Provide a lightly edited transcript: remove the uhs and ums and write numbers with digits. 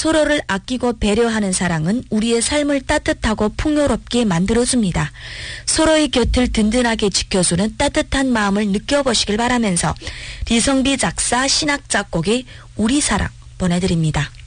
서로를 아끼고 배려하는 사랑은 우리의 삶을 따뜻하고 풍요롭게 만들어줍니다. 서로의 곁을 든든하게 지켜주는 따뜻한 마음을 느껴보시길 바라면서 리성비 작사, 신학 작곡의 우리 사랑 보내드립니다.